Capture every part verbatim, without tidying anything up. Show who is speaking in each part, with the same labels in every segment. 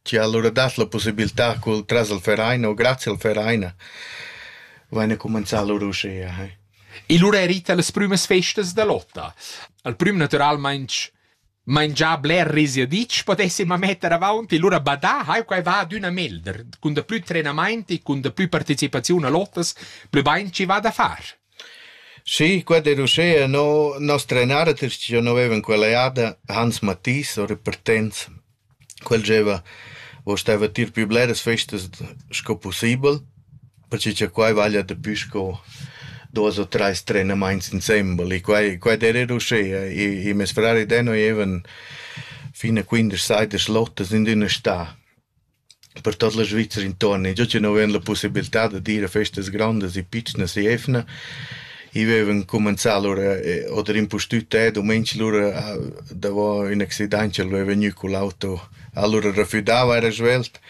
Speaker 1: ci ha allora dato la possibilità col tras al Feraina o grazie al Feraina vanno a cominciare loro uscire. Eh.
Speaker 2: E loro erita le prime feste da lotta. Al primo naturalmente mangià bler resiedic potessimo mettere avanti e loro badà hai qua va ad una melder con de più trenamenti con de più partecipazione a lottas più ben ci va da fare.
Speaker 1: Sì, quando ero uscire no, nostra narrator ci non avevano quella ada Hans Mattis o repertenza quel diceva o stava tir più bler as festas sco possibile perché c'è qua vaglia de più sco due o tre treinamenti insieme e qua qua era uscire e, e mes frari deno even fino a quindici sedici lottas in una sta per tutta la Svizzera intorno e già ci non avevano la possibilità di dire festas grandes e piccine e efne e avevano cominciato allora o der impostute e domenica loro davo in accidente lo avevano con l'auto allora rafidava era svelt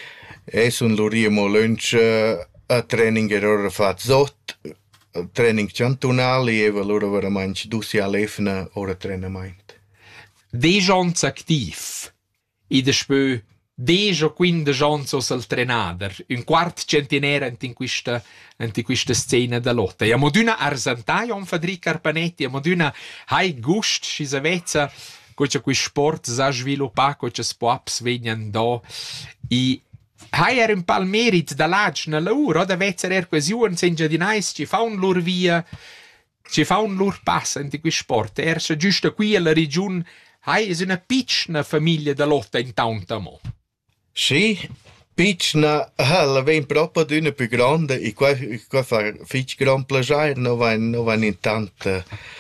Speaker 1: e sono loro riemo lunch a training era fatto zot training cantonale e allora veramente due all'efna ora treinamento.
Speaker 2: De gens actif e despö deja quinda gens al trenader un quart centinaire in questa in questa scena da lotta. E a moduna arsantai on Fadri Carpanetti, a moduna hai gust si savezza cocha quei sport sa sviluppa cocha spops vegnan do e hai er un pal merit da lag na laura da vezzer er coesiun senja dinais ci fa un lur via ci fa un lur passa in quei sport er sa giusto qui alla region hai es una piccina famiglia da lotta in tantamo.
Speaker 1: Sì, piccina, la ven proprio d'una più grande e qua qua fa fitch gran plagiare no van no van in tanta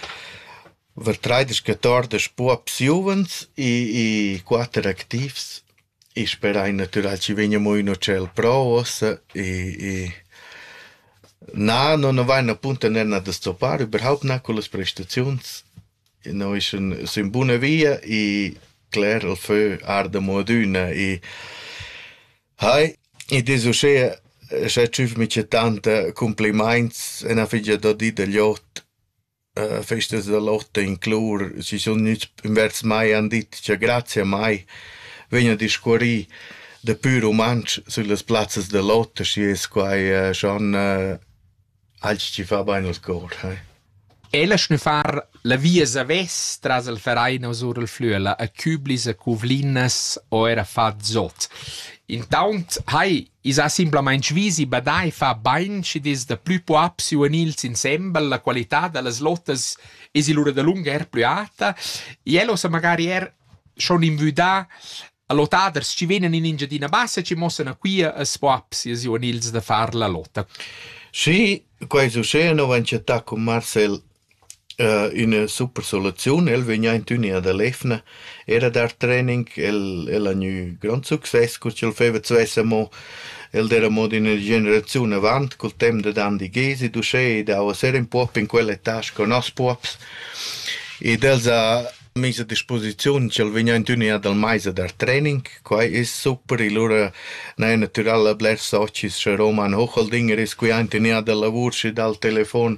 Speaker 1: vertreides quattordici pups juvens e e quattro actives e sperai naturalmente ci veniamo in hotel provos e e na non vanno appunto nella da stoppare überhaupt na con le prestazioni no ist un sin buona via e clair al feu arda moduna e hai e desusce c'è ci mi tanta compliments e na figlia da di degli ot uh, festas da lotta in clur ci sono nit invers mai andit c'è grazie mai vegna di scuori de più romanch sulle plazzas da lotta si es quai uh, schon uh, alci ci fa bene il cor hai
Speaker 2: Ella schnufar la via saves tras el Verein sur el Flüela a Küblis a Kuvlinas o era fa zot. Intant, hai, is a simplement svisi badai fa bain ci des da plü puaps juvenils insembel la qualità de las lottas es ilura de lunga er plü alta e ello sa magari er schon in vüda a lotaders ci venen in ingiadina bassa ci mossen a qui as puaps is juvenils da far la lotta.
Speaker 1: Sì, questo c'è no van città con Marcel Uh, una super soluzione, el vegna in tunia da Lefna, era dar training, el, el ha nu gran success, col ce feva zvessamo, el dera mod in una generazione avant, col tem da Dandi Ghesi, duce, da o ser in pop in quelle tasche con os pops, ed els ha mis a disposizione, ce vegna in tunia dal mais dar training, qua è super, e loro, na natural, bler socis, che Roman Hocheldinger, is qui in tunia da lavur, dal telefon,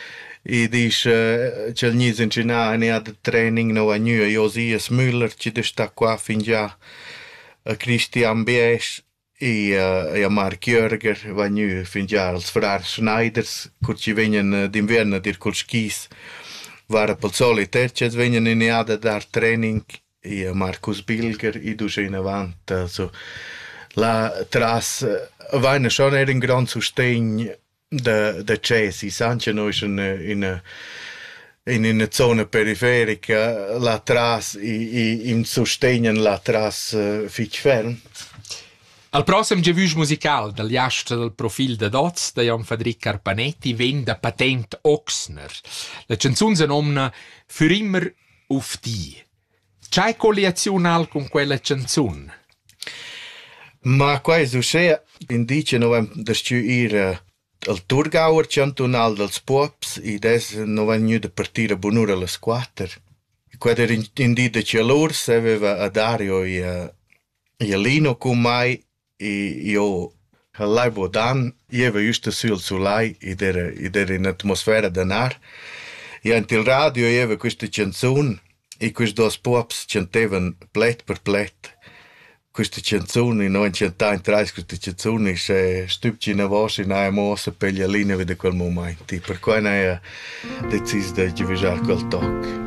Speaker 1: e dice c'è il nisen c'è na ne ad training no a nu Josias Müller ci sta qua fin già a Christian Biesch e a Mark Jörger va nu fin già als Frar Schneiders cur ci venien d'inverno dir col skis vara pel solitaire c'è venien in ad dar training e a Markus Bilger e du in avant also la tras va schon er un gran sostegno da da Cesi Sanche noi in in in una zona periferica la tras i in sostegno la tras uh, fich ferm.
Speaker 2: Al prossimo gevus musical dagli astri del profil de Doz da Jan Fadri Carpanetti ven da Patent Ochsner. La canzone si nomina Für immer auf die. C'hai colleazional con quella canzone?
Speaker 1: Ma qua succede indice novem da stuire al Thurgauer cantonal dels Pops e des non va nu da partire bunura alle quattro. Quando era in di de Cialurs aveva a Dario e a, e a Lino con mai e io a Lai Bodan io giusto sul sulai ed era, ed era in atmosfera d'anar e ante il radio aveva questa canzone e questi due Pops cantavano plet per plet questa canzone, noi cantai in trais questa canzone, se stupcina voce, na è mossa per gli alline vede quel momento. Per cui noi ha deciso di divisare quel tocco.